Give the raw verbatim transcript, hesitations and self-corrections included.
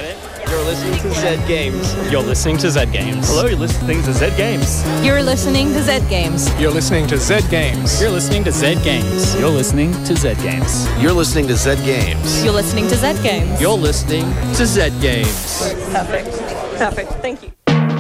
that it? You're listening to Zed Games. You're listening to Zed Games. Hello, you're listening to Zed Games. You're listening to Zed Games. You're listening to Zed Games. You're listening to Zed Games. You're listening to Zed Games. You're listening to Zed Games. You're listening to Zed Games. You're listening to Zed Games. Perfect. Perfect. Thank you.